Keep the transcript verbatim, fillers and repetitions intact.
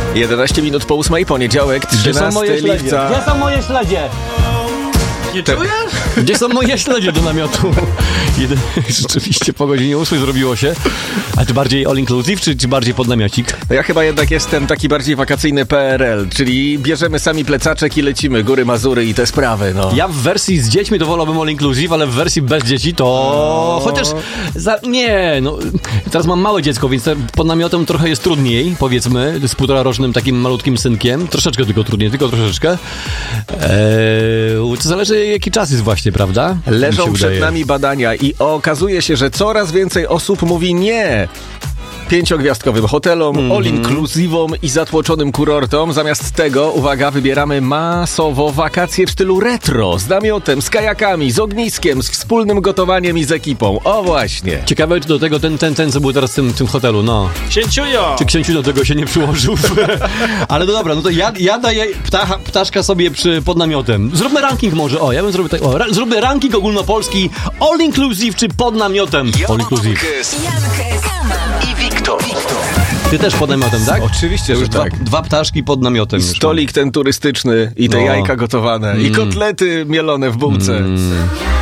jedenaście minut po ósmej, poniedziałek, trzynastego lipca. Gdzie są moje śledzie? Nie Te... czujesz? Gdzie są moje śledzie do namiotu? Jeden... Rzeczywiście po godzinie ósmej zrobiło się. A ty bardziej all inclusive, czy, czy bardziej pod namiocik? No ja chyba jednak jestem taki bardziej wakacyjny P R L, czyli bierzemy sami plecaczek i lecimy, góry, Mazury i te sprawy, no. Ja w wersji z dziećmi to wolałbym all inclusive, ale w wersji bez dzieci to... No. Chociaż... Za... Nie, no... Teraz mam małe dziecko, więc pod namiotem trochę jest trudniej, powiedzmy, z półtorarocznym takim malutkim synkiem. Troszeczkę tylko trudniej, tylko troszeczkę. Eee, to zależy, jaki czas jest właśnie, prawda? Leżą przed nami badania i okazuje się, że coraz więcej osób mówi nie pięciogwiazdkowym hotelom, mm-hmm. all-inclusivom i zatłoczonym kurortom. Zamiast tego, uwaga, wybieramy masowo wakacje w stylu retro, z namiotem, z kajakami, z ogniskiem, z wspólnym gotowaniem i z ekipą. O właśnie. Ciekawe, czy do tego ten, ten, ten co był teraz w tym, tym hotelu, no. Księciujo! Czy księciu do tego się nie przyłożył? Ale no dobra, no to ja, ja daję ptacha, ptaszka sobie przy, pod namiotem. Zróbmy ranking może, o, ja bym zrobił tak, o, ra, zróbmy ranking ogólnopolski, all-inclusive czy pod namiotem? All-inclusive. I Wiktor. Ty też pod namiotem, tak? Oczywiście, już dwa, tak. Dwa ptaszki pod namiotem. Stolik ten turystyczny i te no. jajka gotowane mm. i kotlety mielone w bułce. Mm.